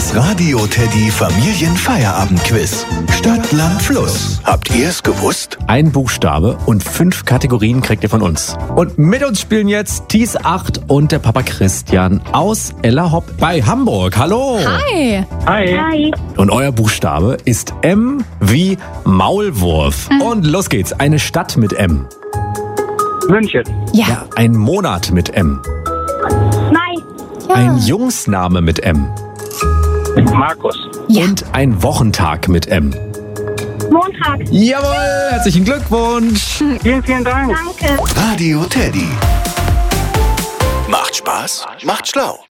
Das Radio Teddy Familienfeierabendquiz. Stadt, Land, Fluss. Habt ihr es gewusst? Ein Buchstabe und 5 Kategorien kriegt ihr von uns. Und mit uns spielen jetzt Thies 8 und der Papa Christian aus Ellerhopp bei Hamburg. Hallo! Hi! Hi. Und euer Buchstabe ist M wie Maulwurf. Und los geht's. Eine Stadt mit M. München. Ja, ein Monat mit M. Mai. Ein Jungsname mit M. Markus. Ja. Und ein Wochentag mit M. Montag. Jawohl, herzlichen Glückwunsch. Vielen, vielen Dank. Radio Teddy. Macht Spaß, macht schlau.